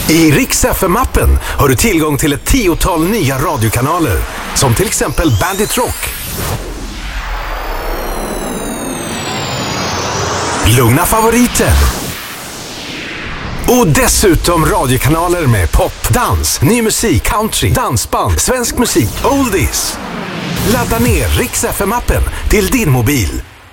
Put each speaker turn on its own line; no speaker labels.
I Rix FM-appen har du tillgång till ett 10-tal nya radiokanaler, som till exempel Bandit Rock, Lugna favoriter och dessutom radiokanaler med pop, dans, ny musik, country, dansband, svensk musik, oldies. Ladda ner Rix FM-appen till din mobil